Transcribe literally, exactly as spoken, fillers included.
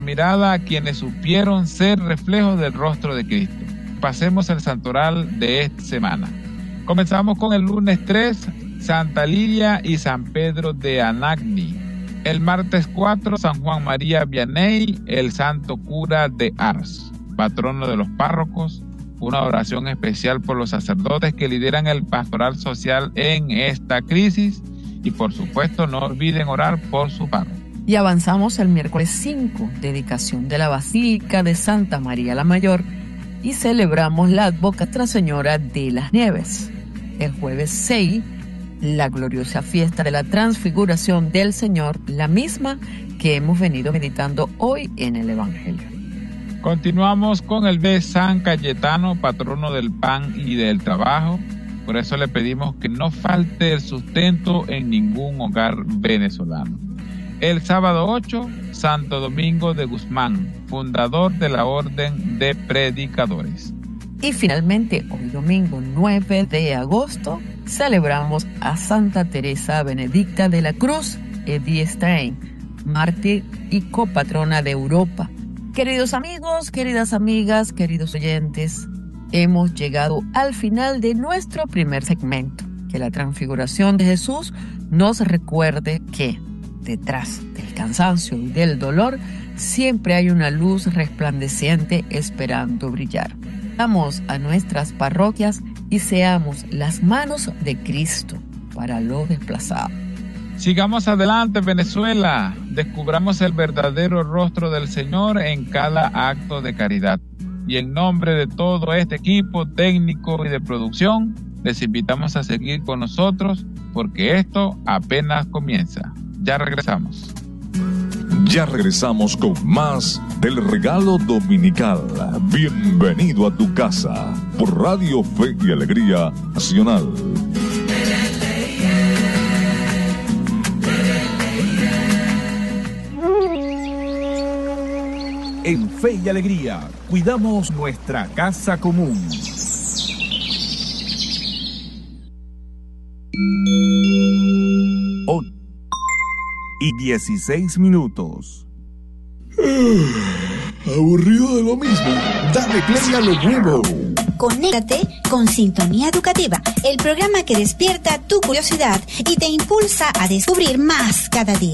Mirada a quienes supieron ser reflejos del rostro de Cristo. Pasemos al santoral de esta semana. Comenzamos con el lunes tres, Santa Lidia y San Pedro de Anagni. El martes cuatro, San Juan María Vianney, el santo cura de Ars, patrono de los párrocos. Una oración especial por los sacerdotes que lideran el pastoral social en esta crisis. Y por supuesto, no olviden orar por su párroco. Y avanzamos el miércoles cinco, dedicación de la Basílica de Santa María la Mayor, y celebramos la Advocación Nuestra Señora de las Nieves. El jueves seis, la gloriosa fiesta de la Transfiguración del Señor, la misma que hemos venido meditando hoy en el Evangelio. Continuamos con el de San Cayetano, patrono del pan y del trabajo. Por eso le pedimos que no falte el sustento en ningún hogar venezolano. El sábado ocho, Santo Domingo de Guzmán, fundador de la Orden de Predicadores. Y finalmente, hoy domingo nueve de agosto, celebramos a Santa Teresa Benedicta de la Cruz, Edith Stein, mártir y copatrona de Europa. Queridos amigos, queridas amigas, queridos oyentes, hemos llegado al final de nuestro primer segmento. Que la transfiguración de Jesús nos recuerde que detrás del cansancio y del dolor siempre hay una luz resplandeciente esperando brillar. Vamos a nuestras parroquias y seamos las manos de Cristo para los desplazados. Sigamos adelante, Venezuela. Descubramos el verdadero rostro del Señor en cada acto de caridad. Y en nombre de todo este equipo técnico y de producción, les invitamos a seguir con nosotros porque esto apenas comienza. Ya regresamos. Ya regresamos con más del regalo dominical. Bienvenido a tu casa por Radio Fe y Alegría Nacional. En Fe y Alegría cuidamos nuestra casa común. Oh, y dieciséis minutos. Aburrido de lo mismo. Dale play a lo nuevo. Conéctate con Sintonía Educativa, el programa que despierta tu curiosidad y te impulsa a descubrir más cada día.